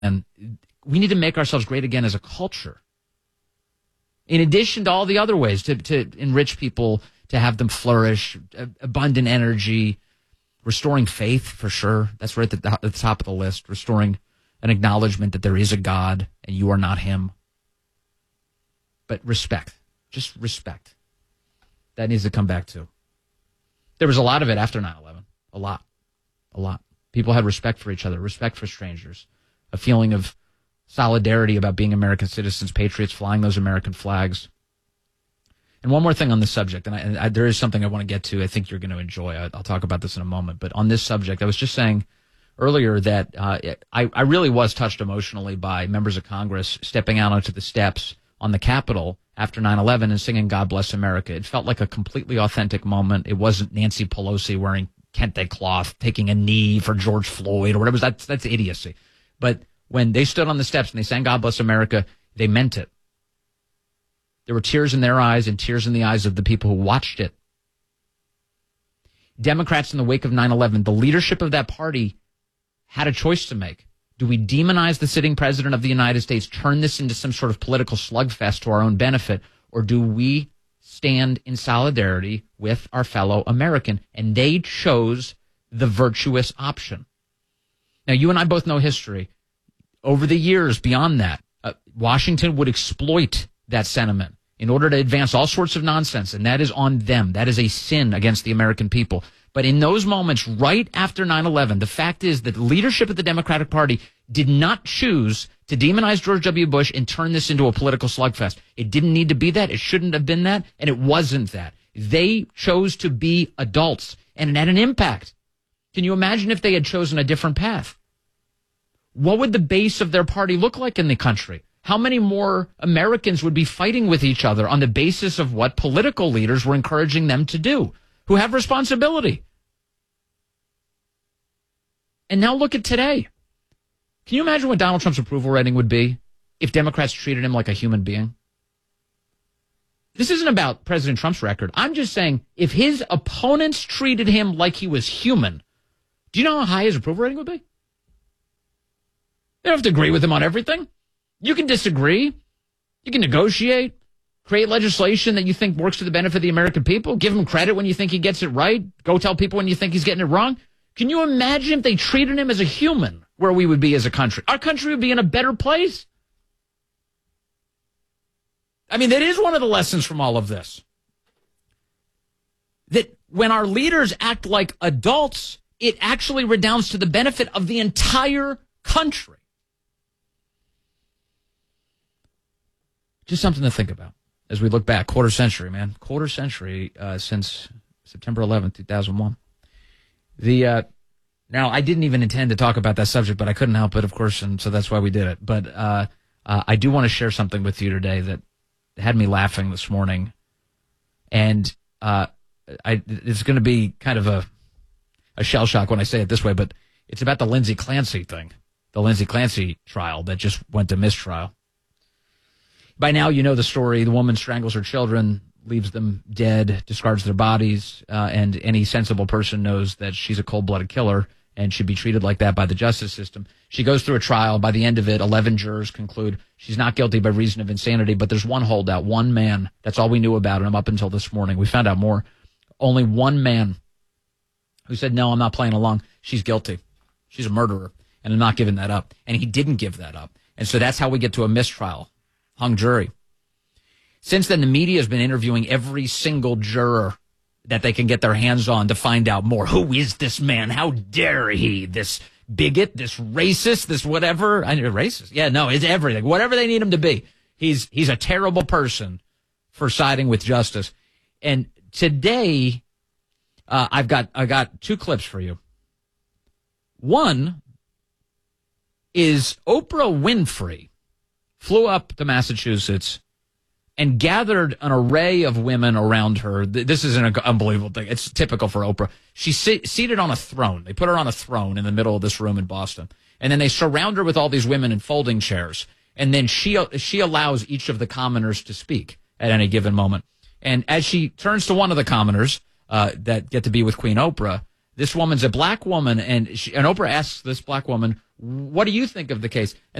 And we need to make ourselves great again as a culture. In addition to all the other ways to enrich people, to have them flourish, abundant energy, restoring faith for sure. That's right at the top of the list. Restoring an acknowledgement that there is a God and you are not him. But respect, just respect. That needs to come back too. There was a lot of it after 9/11. A lot. People had respect for each other, respect for strangers, a feeling of solidarity about being American citizens, patriots, flying those American flags. And one more thing on this subject, and there is something I want to get to I think you're going to enjoy. I'll talk about this in a moment. But on this subject, I was just saying earlier that I really was touched emotionally by members of Congress stepping out onto the steps on the Capitol after 9/11 and singing God Bless America. It felt like a completely authentic moment. It wasn't Nancy Pelosi wearing kente cloth, taking a knee for George Floyd or whatever. That's idiocy. But when they stood on the steps and they sang God Bless America, they meant it. There were tears in their eyes and tears in the eyes of the people who watched it. Democrats in the wake of 9/11, the leadership of that party had a choice to make. Do we demonize the sitting president of the United States, turn this into some sort of political slugfest to our own benefit, or do we stand in solidarity with our fellow American? And they chose the virtuous option. Now, you and I both know history. Over the years, beyond that, Washington would exploit that sentiment in order to advance all sorts of nonsense, and that is on them. That is a sin against the American people. But in those moments, right after 9/11, the fact is that the leadership of the Democratic Party did not choose to demonize George W. Bush and turn this into a political slugfest. It didn't need to be that. It shouldn't have been that, and it wasn't that. They chose to be adults, and it had an impact. Can you imagine if they had chosen a different path? What would the base of their party look like in the country? How many more Americans would be fighting with each other on the basis of what political leaders were encouraging them to do, who have responsibility? And now look at today. Can you imagine what Donald Trump's approval rating would be if Democrats treated him like a human being? This isn't about President Trump's record. I'm just saying if his opponents treated him like he was human, do you know how high his approval rating would be? You don't have to agree with him on everything. You can disagree. You can negotiate, create legislation that you think works to the benefit of the American people, give him credit when you think he gets it right, go tell people when you think he's getting it wrong. Can you imagine if they treated him as a human, where we would be as a country? Our country would be in a better place. I mean, that is one of the lessons from all of this. That when our leaders act like adults, it actually redounds to the benefit of the entire country. Just something to think about as we look back. Quarter century, man. Quarter century since September 11th, 2001. Now, I didn't even intend to talk about that subject, but I couldn't help it, of course, and so that's why we did it. But I do want to share something with you today that had me laughing this morning. And it's going to be kind of a shell shock when I say it this way, but it's about the Lindsay Clancy thing, the Lindsay Clancy trial that just went to mistrial. By now, you know the story. The woman strangles her children, leaves them dead, discards their bodies, and any sensible person knows that she's a cold-blooded killer and should be treated like that by the justice system. She goes through a trial. By the end of it, 11 jurors conclude she's not guilty by reason of insanity, but there's one holdout, one man. That's all we knew about him up until this morning. We found out more. Only one man who said, no, I'm not playing along. She's guilty. She's a murderer, and I'm not giving that up. And he didn't give that up. And so that's how we get to a mistrial. Hung jury. Since then, the media has been interviewing every single juror that they can get their hands on to find out more. Who is this man? How dare he? This bigot, this racist, this whatever. I know racist. Yeah, no, it's everything. Whatever they need him to be. He's a terrible person for siding with justice. And today, I got two clips for you. One is Oprah Winfrey flew up to Massachusetts and gathered an array of women around her. This is an unbelievable thing. It's typical for Oprah. She's seated on a throne. They put her on a throne in the middle of this room in Boston. And then they surround her with all these women in folding chairs. And then she allows each of the commoners to speak at any given moment. And as she turns to one of the commoners that get to be with Queen Oprah, this woman's a black woman, and Oprah asks this black woman, What do you think of the case?